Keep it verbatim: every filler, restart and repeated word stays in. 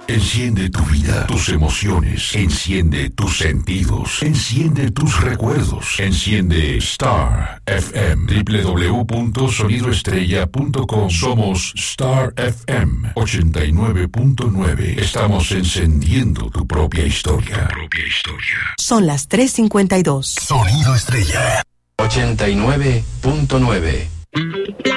Enciende tu vida, tus emociones, enciende tus sentidos, enciende tus recuerdos, enciende Star F M, doble u doble u doble u punto sonido estrella punto com. Somos Star F M ochenta y nueve punto nueve. Estamos encendiendo tu propia historia. Tu propia historia. Son las tres cincuenta y dos. Sonido Estrella ochenta y nueve punto nueve.